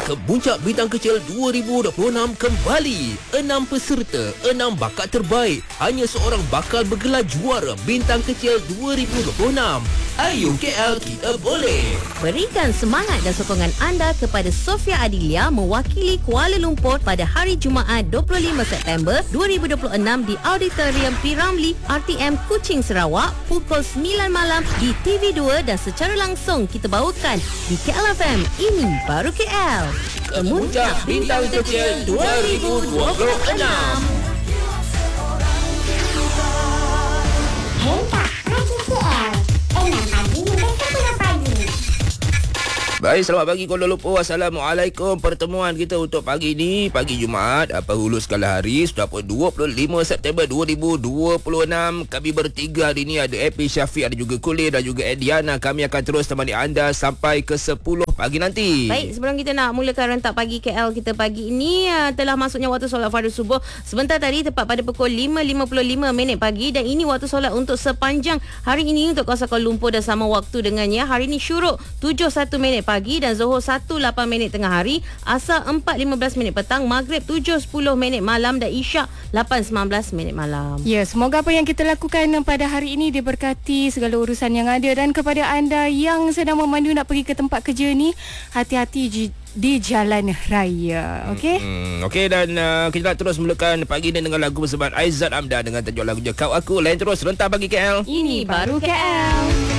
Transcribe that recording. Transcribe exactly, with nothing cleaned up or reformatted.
Kemuncak Bintang Kecil dua ribu dua puluh enam kembali. Enam peserta, enam bakat terbaik. Hanya seorang bakal bergelar juara Bintang Kecil dua ribu dua puluh enam. Ayo K L, kita boleh. Berikan semangat dan sokongan anda kepada Sofia Adilia mewakili Kuala Lumpur pada hari Jumaat dua puluh lima September dua ribu dua puluh enam di Auditorium P. Ramlee, R T M Kuching, Sarawak pukul sembilan malam di T V dua dan secara langsung kita bawakan di K L F M. Ini baru K L. Kemuncak Bintang Kecil dua ribu dua puluh enam. Hentak Pagi K L. Enam pagi bersama pagi. Baik, selamat pagi Kuala Lumpur. Assalamualaikum. Pertemuan kita untuk pagi ini, pagi Jumaat, apa hulu sekala hari, sudah pun dua puluh lima September dua ribu dua puluh enam. Kami bertiga hari ini ada Epi, Syafiq, ada juga Kulir dan juga Ediana. Kami akan terus temani anda sampai ke sepuluh pagi nanti. Baik, sebelum kita nak mulakan rentak pagi K L kita pagi ini, uh, telah masuknya waktu solat fardu subuh. Sebentar tadi tepat pada pukul lima lima puluh lima minit pagi, dan ini waktu solat untuk sepanjang hari ini untuk kawasan Kuala Lumpur dan sama waktu dengannya. Hari ini syuruk tujuh satu minit pagi dan Zohor satu lapan minit tengah hari, Asar empat lima belas minit petang, Maghrib tujuh sepuluh minit malam dan Isyak lapan sembilan belas minit malam. Ya, semoga apa yang kita lakukan pada hari ini diberkati segala urusan yang ada. Dan kepada anda yang sedang memandu nak pergi ke tempat kerja ni, hati-hati di, di jalan raya. Okey? Hmm, Okey, dan uh, kita nak terus mulakan pagi ini dengan lagu bersama Aizat Amdan dengan tajuk lagunya Kau Aku. Lain terus rentak pagi K L. Ini baru K L.